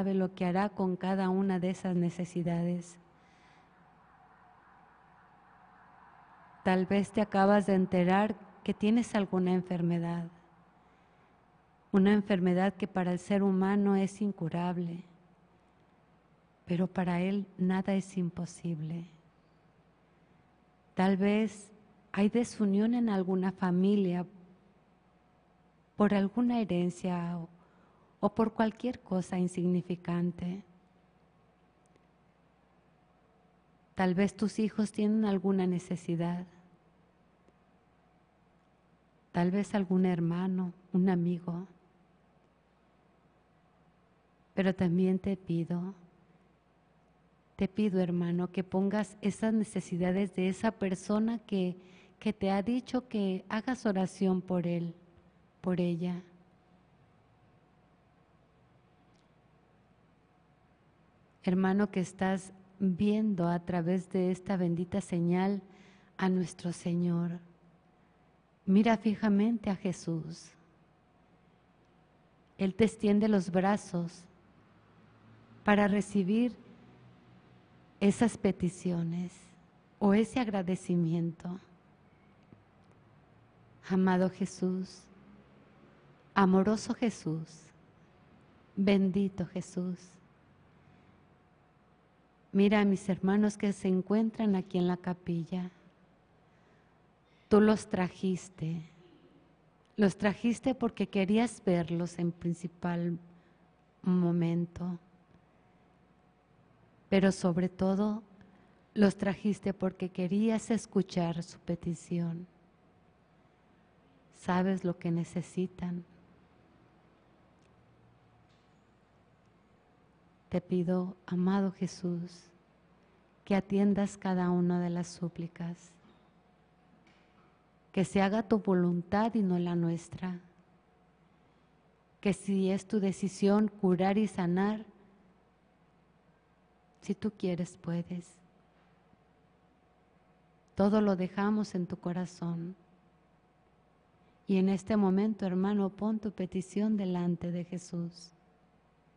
sabe lo que hará con cada una de esas necesidades. Tal vez te acabas de enterar que tienes alguna enfermedad, una enfermedad que para el ser humano es incurable, pero para Él nada es imposible. Tal vez hay desunión en alguna familia por alguna herencia o por cualquier cosa insignificante. Tal vez tus hijos tienen alguna necesidad. Tal vez algún hermano, un amigo. Pero también te pido, hermano, que pongas esas necesidades de esa persona que te ha dicho que hagas oración por él, por ella. Hermano, que estás viendo a través de esta bendita señal a nuestro Señor. Mira fijamente a Jesús. Él te extiende los brazos para recibir esas peticiones o ese agradecimiento. Amado Jesús, amoroso Jesús, bendito Jesús. Mira a mis hermanos que se encuentran aquí en la capilla. Tú los trajiste porque querías verlos en principal momento, pero sobre todo los trajiste porque querías escuchar su petición. Sabes lo que necesitan. Te pido, amado Jesús, que atiendas cada una de las súplicas, que se haga tu voluntad y no la nuestra, que si es tu decisión curar y sanar, si tú quieres puedes. Todo lo dejamos en tu corazón. Y en este momento, hermano, pon tu petición delante de Jesús.